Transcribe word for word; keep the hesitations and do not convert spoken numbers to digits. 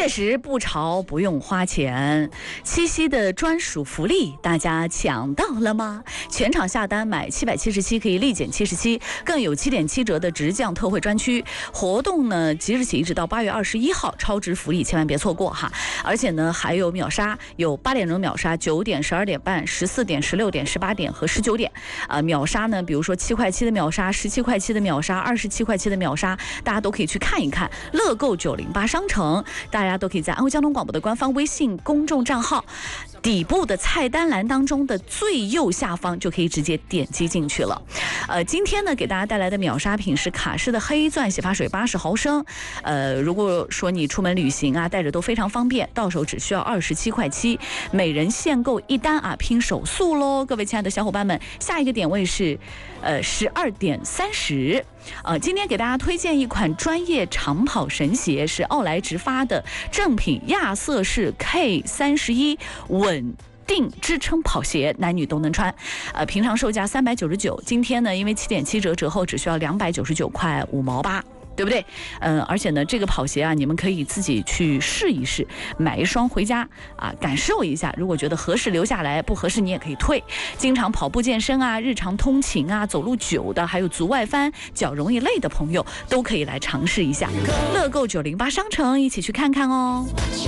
确实不潮不用花钱，七夕的专属福利大家抢到了吗？全场下单买七百七十七可以立减七十七，更有七点七折的直降特惠专区活动呢，即日起一直到八月二十一号，超值福利千万别错过哈！而且呢还有秒杀，有八点钟秒杀、九点、十二点半、十四点、十六点、十八点和十九点。啊、呃，秒杀呢，比如说七块七的秒杀、十七块七的秒杀、二十七块七的秒杀，大家都可以去看一看。乐购九零八商城，大家都可以在安徽交通广播的官方微信公众账号底部的菜单栏当中的最右下方就可以直接点击进去了。呃，今天呢给大家带来的秒杀品是卡诗的黑钻洗发水八十毫升。呃，如果说你出门旅行啊，带着都非常方便，到手只需要二十七块七，每人限购一单啊，拼手速喽！各位亲爱的小伙伴们，下一个点位是呃十二点三十。呃，今天给大家推荐一款专业长跑神鞋，是奥莱直发的正品亚瑟士 K 三十一稳定支撑跑鞋，男女都能穿。呃，平常售价三百九十九，今天呢因为七点七折折后只需要两百九十九块五毛八。对不对？嗯、呃，而且呢，这个跑鞋啊，你们可以自己去试一试，买一双回家啊，感受一下。如果觉得合适留下来，不合适你也可以退。经常跑步健身啊，日常通勤啊，走路久的，还有足外翻、脚容易累的朋友，都可以来尝试一下。乐购九零八商城，一起去看看哦。